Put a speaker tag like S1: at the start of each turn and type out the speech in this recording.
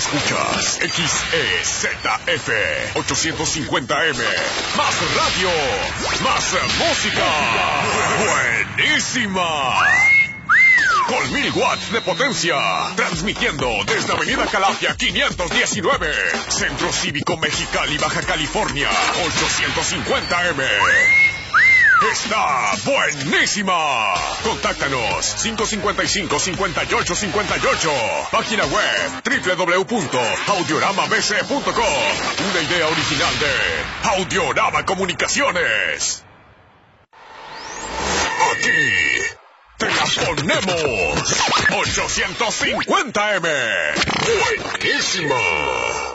S1: Escuchas XEZF 850M. Más radio, más música. Buenísima. Con 1000 watts de potencia. Transmitiendo desde Avenida Calafia 519. Centro Cívico Mexicali, Baja California. 850M. Está buenísima. Contáctanos 555-5858. Página web www.audioramabc.com. Una idea original de Audiorama Comunicaciones. Aquí te la ponemos. 850M. Buenísima.